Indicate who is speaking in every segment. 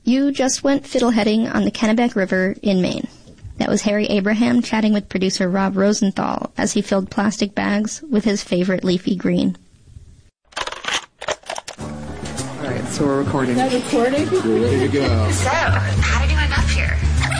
Speaker 1: You just went fiddleheading on the Kennebec River in Maine. That was Harry Abraham chatting with producer Rob Rosenthal as he filled plastic bags with his favorite leafy green.
Speaker 2: All right, so we're recording.
Speaker 3: Is that recording?
Speaker 2: We're ready to go.
Speaker 4: So, how did you end up here?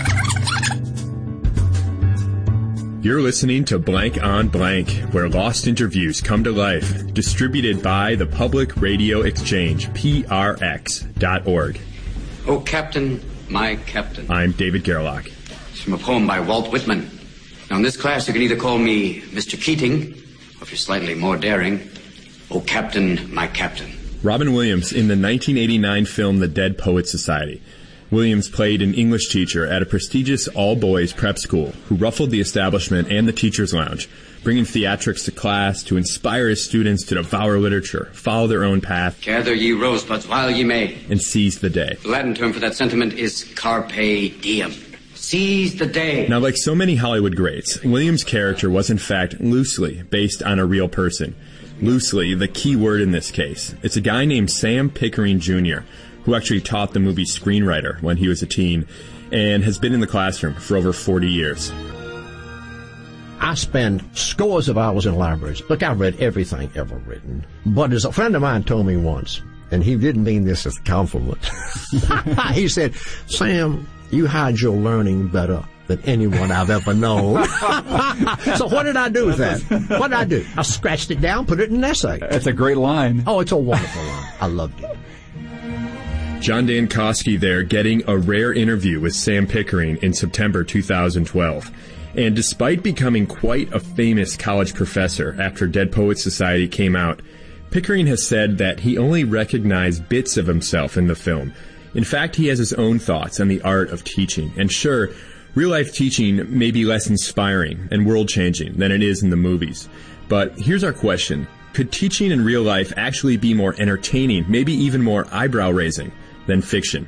Speaker 5: You're listening to Blank on Blank, where lost interviews come to life. Distributed by the Public Radio Exchange, PRX.org.
Speaker 6: Oh, Captain, my Captain.
Speaker 5: I'm David Gerlach.
Speaker 6: It's from a poem by Walt Whitman. Now, in this class, you can either call me Mr. Keating, or if you're slightly more daring, oh, Captain, my Captain.
Speaker 5: Robin Williams in the 1989 film The Dead Poets Society. Williams played an English teacher at a prestigious all-boys prep school who ruffled the establishment and the teacher's lounge, bringing theatrics to class to inspire his students to devour literature, follow their own path,
Speaker 6: Gather ye rosebuds while ye may.
Speaker 5: and seize the day.
Speaker 6: The Latin term for that sentiment is carpe diem. Seize the day.
Speaker 5: Now, like so many Hollywood greats, Williams' character was in fact loosely based on a real person. Loosely, the key word in this case. It's a guy named Sam Pickering Jr., who actually taught the movie screenwriter when he was a teen, and has been in the classroom for over 40 years.
Speaker 7: I spend scores of hours in libraries. Look, I've read everything ever written. But as a friend of mine told me once, and he didn't mean this as a compliment, he said, Sam, you hide your learning better than anyone I've ever known. So what did I do with that? What did I do? I scratched it down, put it in an essay.
Speaker 8: That's a great line.
Speaker 7: Oh, it's a wonderful line. I loved it.
Speaker 5: John Dankosky there getting a rare interview with Sam Pickering in September 2012. And despite becoming quite a famous college professor after Dead Poets Society came out, Pickering has said that he only recognized bits of himself in the film. In fact, he has his own thoughts on the art of teaching. And sure, real-life teaching may be less inspiring and world-changing than it is in the movies. But here's our question. Could teaching in real life actually be more entertaining, maybe even more eyebrow-raising than fiction?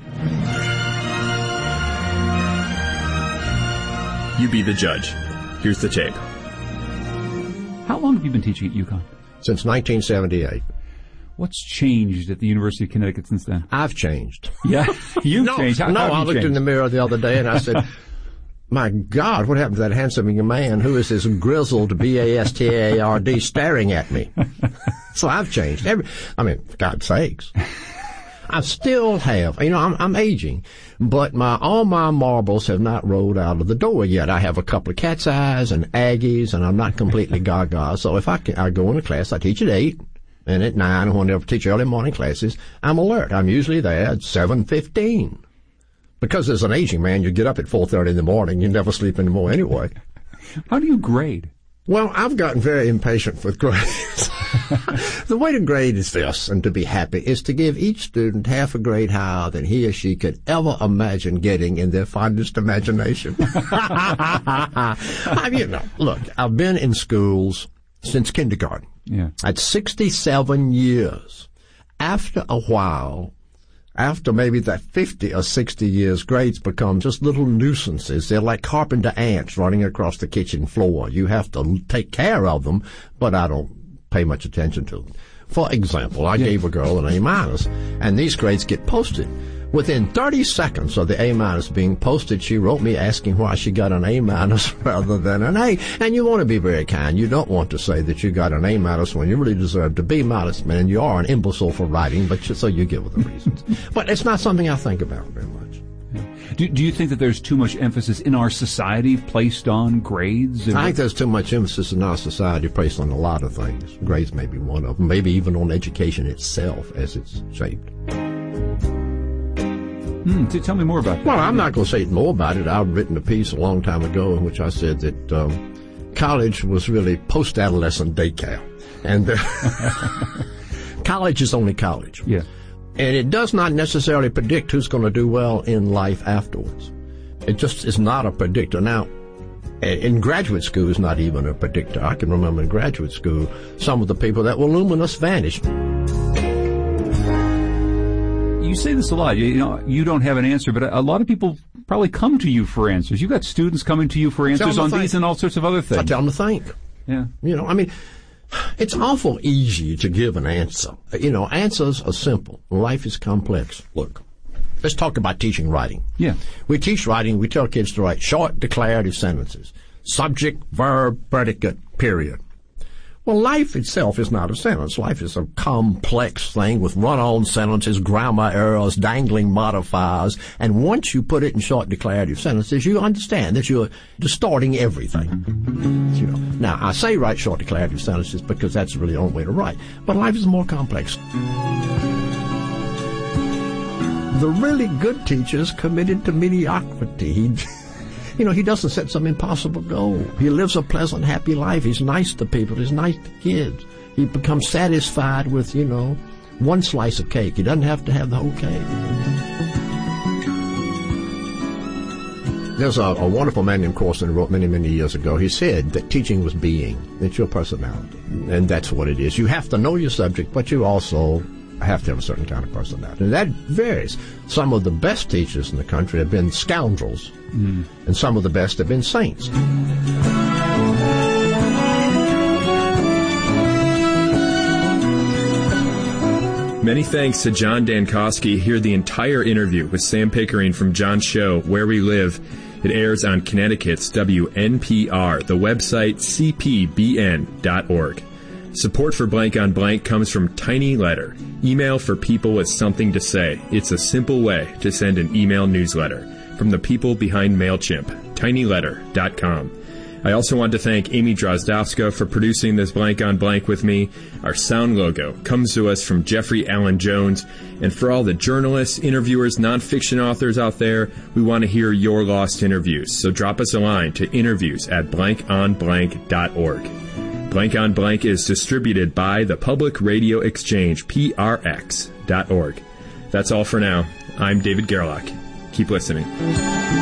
Speaker 5: You be the judge. Here's the tape.
Speaker 8: How long have you been teaching at UConn?
Speaker 7: Since 1978.
Speaker 8: What's changed at the University of Connecticut since then?
Speaker 7: I've changed.
Speaker 8: Yeah, you've changed. How have
Speaker 7: I
Speaker 8: you
Speaker 7: looked
Speaker 8: changed?
Speaker 7: in the mirror the other day and I said, my God, what happened to that handsome young man? Who is this grizzled B-A-S-T-A-R-D staring at me? So I've changed. For God's sakes. I still have, I'm aging, but all my marbles have not rolled out of the door yet. I have a couple of cat's eyes and Aggies, and I'm not completely gaga. So if I go into class, I teach at 8 and at 9, and whenever I teach early morning classes, I'm alert. I'm usually there at 7:15. Because as an aging man, you get up at 4:30 in the morning. You never sleep anymore anyway.
Speaker 8: How do you grade?
Speaker 7: Well, I've gotten very impatient with grades. The way to grade is this, and to be happy, is to give each student half a grade higher than he or she could ever imagine getting in their fondest imagination. Look, I've been in schools since kindergarten.
Speaker 8: Yeah.
Speaker 7: At 67 years. After a while, after maybe that 50 or 60 years, grades become just little nuisances. They're like carpenter ants running across the kitchen floor. You have to take care of them, but I don't pay much attention to them. For example, I gave a girl an A-, and these grades get posted. Within 30 seconds of the A- being posted, she wrote me asking why she got an A- rather than an A. And you want to be very kind. You don't want to say that you got an A- when you really deserve to be modest, man. You are an imbecile for writing, so you give her the reasons. But it's not something I think about very much.
Speaker 8: Do you think that there's too much emphasis in our society placed on grades?
Speaker 7: I think there's too much emphasis in our society placed on a lot of things. Grades may be one of them, maybe even on education itself as it's shaped.
Speaker 8: Tell me more about that.
Speaker 7: Well, I'm not going to say more about it. I've written a piece a long time ago in which I said that college was really post-adolescent daycare. And college is only college.
Speaker 8: Yeah.
Speaker 7: And it does not necessarily predict who's going to do well in life afterwards. It just is not a predictor. Now, in graduate school, it's not even a predictor. I can remember in graduate school, some of the people that were luminous vanished.
Speaker 8: You say this a lot. You don't have an answer, but a lot of people probably come to you for answers. You've got students coming to you for answers on these and all sorts of other things.
Speaker 7: I tell them to think.
Speaker 8: Yeah.
Speaker 7: It's awful easy to give an answer. Answers are simple. Life is complex. Look, Let's talk about teaching writing.
Speaker 8: Yeah.
Speaker 7: We teach writing. We tell kids to write short, declarative sentences. Subject, verb, predicate, period. Well, life itself is not a sentence. Life is a complex thing with run-on sentences, grammar errors, dangling modifiers. And once you put it in short declarative sentences, you understand that you're distorting everything. You know. Now, I say write short declarative sentences because that's really the only way to write. But life is more complex. The really good teacher is committed to mediocrity. He doesn't set some impossible goal. He lives a pleasant, happy life. He's nice to people. He's nice to kids. He becomes satisfied with, one slice of cake. He doesn't have to have the whole cake. There's a wonderful man named Corson who wrote many, many years ago. He said that teaching was being. It's your personality. And that's what it is. You have to know your subject, but you also have to have a certain kind of personality. And that varies. Some of the best teachers in the country have been scoundrels, and some of the best have been saints.
Speaker 5: Many thanks to John Dankosky. Hear the entire interview with Sam Pickering from John's show, Where We Live. It airs on Connecticut's WNPR, the website cpbn.org. Support for Blank on Blank comes from Tiny Letter, email for people with something to say. It's a simple way to send an email newsletter from the people behind MailChimp, tinyletter.com. I also want to thank Amy Drozdowska for producing this Blank on Blank with me. Our sound logo comes to us from Jeffrey Allen Jones. And for all the journalists, interviewers, nonfiction authors out there, we want to hear your lost interviews. So drop us a line to interviews@blankonblank.org. Blank on Blank is distributed by the Public Radio Exchange, PRX.org. That's all for now. I'm David Gerlach. Keep listening.